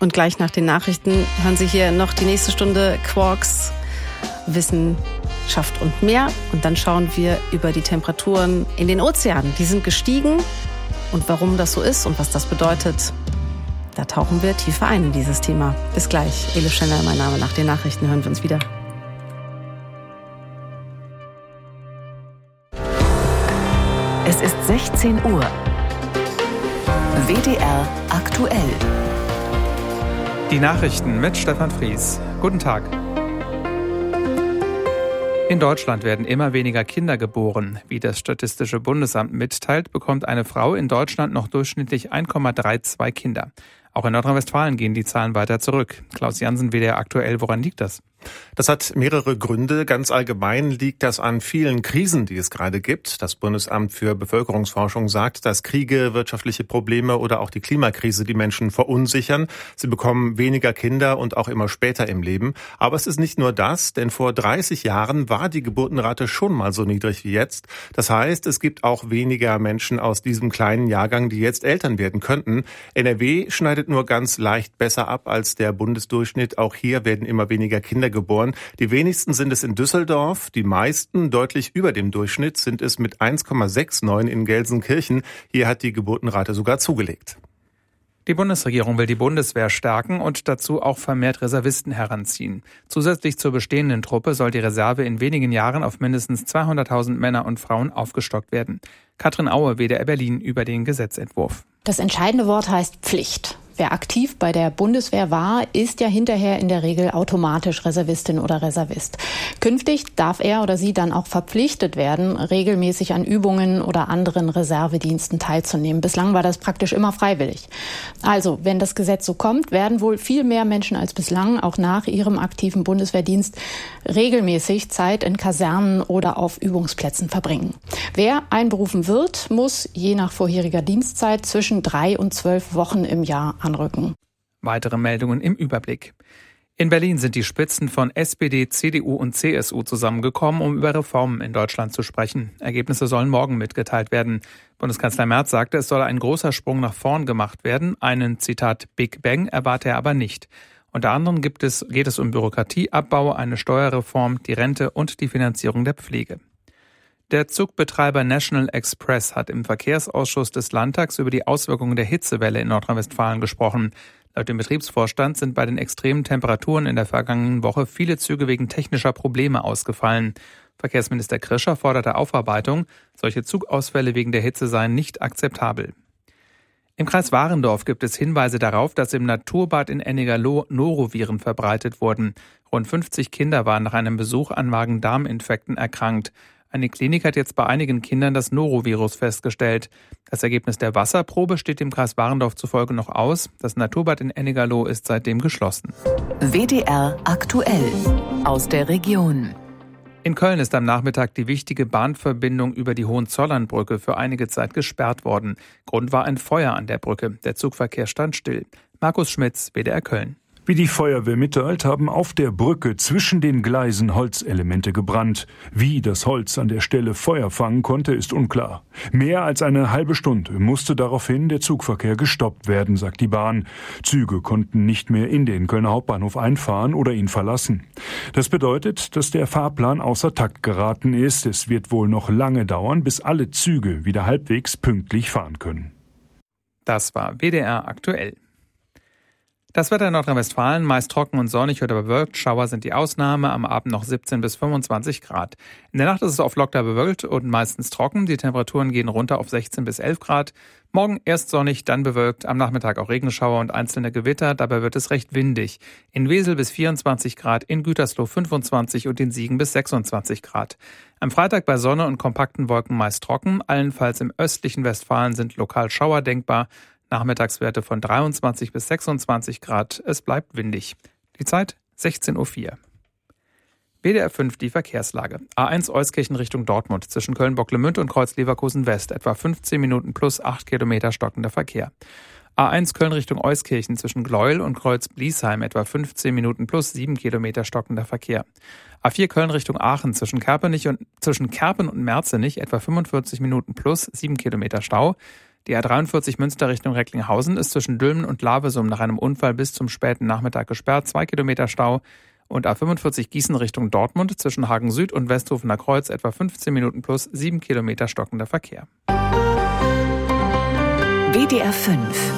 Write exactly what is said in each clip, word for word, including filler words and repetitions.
Und gleich nach den Nachrichten hören Sie hier noch die nächste Stunde Quarks, Wissenschaft und mehr. Und dann schauen wir über die Temperaturen in den Ozeanen. Die sind gestiegen. Und warum das so ist und was das bedeutet, da tauchen wir tiefer ein in dieses Thema. Bis gleich. Elif Schenner, mein Name. Nach den Nachrichten hören wir uns wieder. Es ist sechzehn Uhr. W D R aktuell. Die Nachrichten mit Stefan Fries. Guten Tag. In Deutschland werden immer weniger Kinder geboren. Wie das Statistische Bundesamt mitteilt, bekommt eine Frau in Deutschland noch durchschnittlich eins Komma zweiunddreißig Kinder. Auch in Nordrhein-Westfalen gehen die Zahlen weiter zurück. Klaus Jansen, W D R aktuell, woran liegt das? Das hat mehrere Gründe. Ganz allgemein liegt das an vielen Krisen, die es gerade gibt. Das Bundesamt für Bevölkerungsforschung sagt, dass Kriege, wirtschaftliche Probleme oder auch die Klimakrise die Menschen verunsichern. Sie bekommen weniger Kinder und auch immer später im Leben. Aber es ist nicht nur das, denn vor dreißig Jahren war die Geburtenrate schon mal so niedrig wie jetzt. Das heißt, es gibt auch weniger Menschen aus diesem kleinen Jahrgang, die jetzt Eltern werden könnten. N R W schneidet nur ganz leicht besser ab als der Bundesdurchschnitt. Auch hier werden immer weniger Kinder geboren. Die wenigsten sind es in Düsseldorf. Die meisten, deutlich über dem Durchschnitt, sind es mit eins Komma neunundsechzig in Gelsenkirchen. Hier hat die Geburtenrate sogar zugelegt. Die Bundesregierung will die Bundeswehr stärken und dazu auch vermehrt Reservisten heranziehen. Zusätzlich zur bestehenden Truppe soll die Reserve in wenigen Jahren auf mindestens zweihunderttausend Männer und Frauen aufgestockt werden. Katrin Aue, W D R Berlin, über den Gesetzentwurf. Das entscheidende Wort heißt Pflicht. Wer aktiv bei der Bundeswehr war, ist ja hinterher in der Regel automatisch Reservistin oder Reservist. Künftig darf er oder sie dann auch verpflichtet werden, regelmäßig an Übungen oder anderen Reservediensten teilzunehmen. Bislang war das praktisch immer freiwillig. Also, wenn das Gesetz so kommt, werden wohl viel mehr Menschen als bislang auch nach ihrem aktiven Bundeswehrdienst regelmäßig Zeit in Kasernen oder auf Übungsplätzen verbringen. Wer einberufen wird, muss je nach vorheriger Dienstzeit zwischen drei und zwölf Wochen im Jahr anrücken. Weitere Meldungen im Überblick. In Berlin sind die Spitzen von S P D, C D U und C S U zusammengekommen, um über Reformen in Deutschland zu sprechen. Ergebnisse sollen morgen mitgeteilt werden. Bundeskanzler Merz sagte, es solle ein großer Sprung nach vorn gemacht werden. Einen, Zitat, Big Bang erwarte er aber nicht. Unter anderem gibt es, geht es um Bürokratieabbau, eine Steuerreform, die Rente und die Finanzierung der Pflege. Der Zugbetreiber National Express hat im Verkehrsausschuss des Landtags über die Auswirkungen der Hitzewelle in Nordrhein-Westfalen gesprochen. Laut dem Betriebsvorstand sind bei den extremen Temperaturen in der vergangenen Woche viele Züge wegen technischer Probleme ausgefallen. Verkehrsminister Krischer forderte Aufarbeitung. Solche Zugausfälle wegen der Hitze seien nicht akzeptabel. Im Kreis Warendorf gibt es Hinweise darauf, dass im Naturbad in Ennigerloh Noroviren verbreitet wurden. Rund fünfzig Kinder waren nach einem Besuch an Magen-Darm-Infekten erkrankt. Eine Klinik hat jetzt bei einigen Kindern das Norovirus festgestellt. Das Ergebnis der Wasserprobe steht dem Kreis Warendorf zufolge noch aus. Das Naturbad in Ennigerloh ist seitdem geschlossen. W D R aktuell aus der Region. In Köln ist am Nachmittag die wichtige Bahnverbindung über die Hohenzollernbrücke für einige Zeit gesperrt worden. Grund war ein Feuer an der Brücke. Der Zugverkehr stand still. Markus Schmitz, W D R Köln. Wie die Feuerwehr mitteilt, haben auf der Brücke zwischen den Gleisen Holzelemente gebrannt. Wie das Holz an der Stelle Feuer fangen konnte, ist unklar. Mehr als eine halbe Stunde musste daraufhin der Zugverkehr gestoppt werden, sagt die Bahn. Züge konnten nicht mehr in den Kölner Hauptbahnhof einfahren oder ihn verlassen. Das bedeutet, dass der Fahrplan außer Takt geraten ist. Es wird wohl noch lange dauern, bis alle Züge wieder halbwegs pünktlich fahren können. Das war W D R aktuell. Das Wetter in Nordrhein-Westfalen, meist trocken und sonnig oder bewölkt. Schauer sind die Ausnahme, am Abend noch siebzehn bis fünfundzwanzig Grad. In der Nacht ist es oft locker bewölkt und meistens trocken. Die Temperaturen gehen runter auf sechzehn bis elf Grad. Morgen erst sonnig, dann bewölkt, am Nachmittag auch Regenschauer und einzelne Gewitter. Dabei wird es recht windig. In Wesel bis vierundzwanzig Grad, in Gütersloh fünfundzwanzig und in Siegen bis sechsundzwanzig Grad. Am Freitag bei Sonne und kompakten Wolken meist trocken. Allenfalls im östlichen Westfalen sind lokal Schauer denkbar. Nachmittagswerte von dreiundzwanzig bis sechsundzwanzig Grad. Es bleibt windig. Die Zeit sechzehn Uhr vier. W D R fünf die Verkehrslage. A eins Euskirchen Richtung Dortmund zwischen Köln-Bocklemünd und Kreuz-Leverkusen West. Etwa fünfzehn Minuten plus acht Kilometer stockender Verkehr. A eins Köln Richtung Euskirchen zwischen Gleuel und Kreuz-Bliesheim. Etwa fünfzehn Minuten plus sieben Kilometer stockender Verkehr. A vier Köln Richtung Aachen zwischen Kerpenich und, zwischen Kerpen und Merzenich. Etwa fünfundvierzig Minuten plus sieben Kilometer Stau. Die A dreiundvierzig Münster Richtung Recklinghausen ist zwischen Dülmen und Lavesum nach einem Unfall bis zum späten Nachmittag gesperrt. Zwei Kilometer Stau. Und A fünfundvierzig Gießen Richtung Dortmund zwischen Hagen Süd und Westhofener Kreuz etwa fünfzehn Minuten plus sieben Kilometer stockender Verkehr. W D R fünf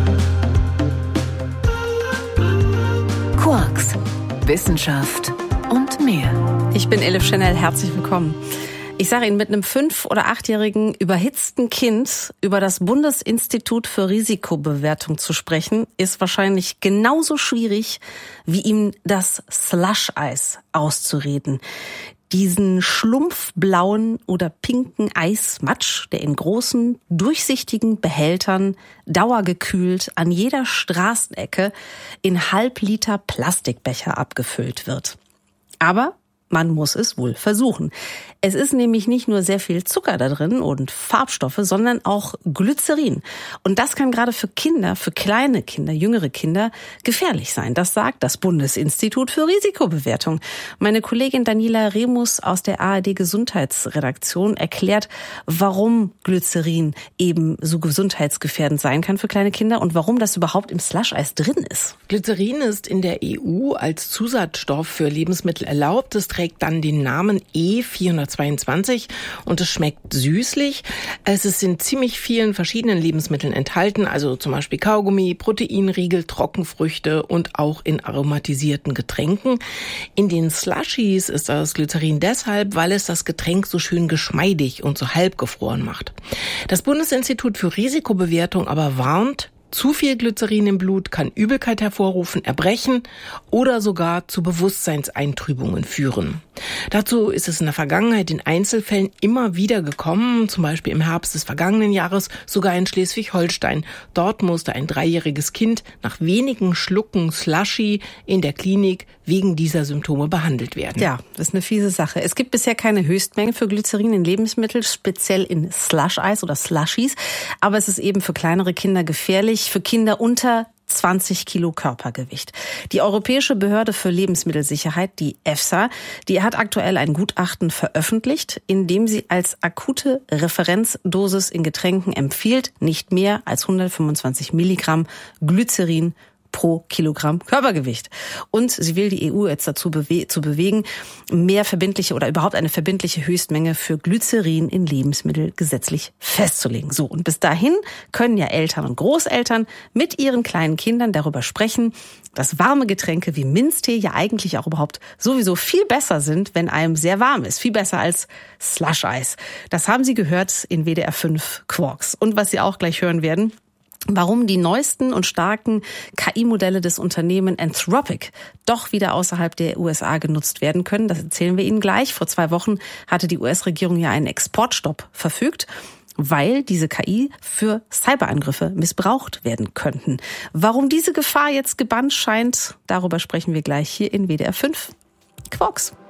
Quarks, Wissenschaft und mehr. Ich bin Elif Chanel, herzlich willkommen. Ich sage Ihnen, mit einem fünf- oder achtjährigen überhitzten Kind über das Bundesinstitut für Risikobewertung zu sprechen, ist wahrscheinlich genauso schwierig, wie ihm das Slush-Eis auszureden. Diesen schlumpfblauen oder pinken Eismatsch, der in großen, durchsichtigen Behältern dauergekühlt an jeder Straßenecke in Halbliter Plastikbecher abgefüllt wird. Aber man muss es wohl versuchen. Es ist nämlich nicht nur sehr viel Zucker da drin und Farbstoffe, sondern auch Glycerin. Und das kann gerade für Kinder, für kleine Kinder, jüngere Kinder gefährlich sein. Das sagt das Bundesinstitut für Risikobewertung. Meine Kollegin Daniela Remus aus der A R D Gesundheitsredaktion erklärt, warum Glycerin eben so gesundheitsgefährdend sein kann für kleine Kinder und warum das überhaupt im Slush-Eis drin ist. Glycerin ist in der E U als Zusatzstoff für Lebensmittel erlaubt. Es trägt dann den Namen E vierhundertzweiundzwanzig und es schmeckt süßlich. Es ist in ziemlich vielen verschiedenen Lebensmitteln enthalten, also zum Beispiel Kaugummi, Proteinriegel, Trockenfrüchte und auch in aromatisierten Getränken. In den Slushies ist das Glycerin deshalb, weil es das Getränk so schön geschmeidig und so halbgefroren macht. Das Bundesinstitut für Risikobewertung aber warnt, zu viel Glycerin im Blut kann Übelkeit hervorrufen, Erbrechen oder sogar zu Bewusstseinseintrübungen führen. Dazu ist es in der Vergangenheit in Einzelfällen immer wieder gekommen, zum Beispiel im Herbst des vergangenen Jahres, sogar in Schleswig-Holstein. Dort musste ein dreijähriges Kind nach wenigen Schlucken Slushy in der Klinik wegen dieser Symptome behandelt werden. Ja, das ist eine fiese Sache. Es gibt bisher keine Höchstmenge für Glycerin in Lebensmitteln, speziell in Slush-Eis oder Slushies. Aber es ist eben für kleinere Kinder gefährlich, für Kinder unter zwanzig Kilo Körpergewicht. Die Europäische Behörde für Lebensmittelsicherheit, die EFSA, die hat aktuell ein Gutachten veröffentlicht, in dem sie als akute Referenzdosis in Getränken empfiehlt, nicht mehr als hundertfünfundzwanzig Milligramm Glycerin pro Kilogramm Körpergewicht. Und sie will die E U jetzt dazu bewe- zu bewegen, mehr verbindliche oder überhaupt eine verbindliche Höchstmenge für Glycerin in Lebensmittel gesetzlich festzulegen. So, und bis dahin können ja Eltern und Großeltern mit ihren kleinen Kindern darüber sprechen, dass warme Getränke wie Minztee ja eigentlich auch überhaupt sowieso viel besser sind, wenn einem sehr warm ist. Viel besser als Slush-Eis. Das haben Sie gehört in W D R fünf Quarks. Und was Sie auch gleich hören werden, warum die neuesten und starken K I-Modelle des Unternehmens Anthropic doch wieder außerhalb der U S A genutzt werden können, das erzählen wir Ihnen gleich. Vor zwei Wochen hatte die U S-Regierung ja einen Exportstopp verfügt, weil diese K I für Cyberangriffe missbraucht werden könnten. Warum diese Gefahr jetzt gebannt scheint, darüber sprechen wir gleich hier in W D R fünf Quarks.